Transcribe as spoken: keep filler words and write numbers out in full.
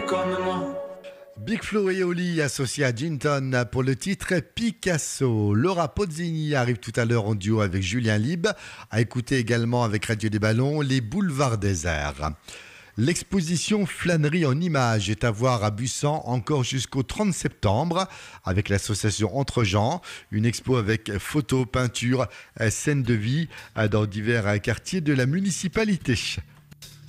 comme moi. Big Flo et Oli associés à Ginton pour le titre Picasso. Laura Pozzini arrive tout à l'heure en duo avec Julien Lib, à écouter également avec Radio des Ballons Les Boulevards des Airs. L'exposition Flânerie en images est à voir à Bussan encore jusqu'au trente septembre avec l'association Entre Gens, une expo avec photos, peintures, scènes de vie dans divers quartiers de la municipalité.